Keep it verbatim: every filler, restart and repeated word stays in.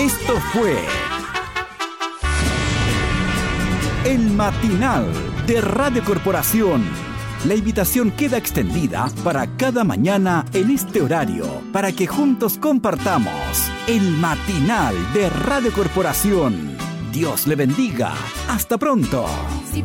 Esto fue El Matinal de Radio Corporación. La invitación queda extendida para cada mañana en este horario, para que juntos compartamos El Matinal de Radio Corporación. Dios le bendiga. Hasta pronto.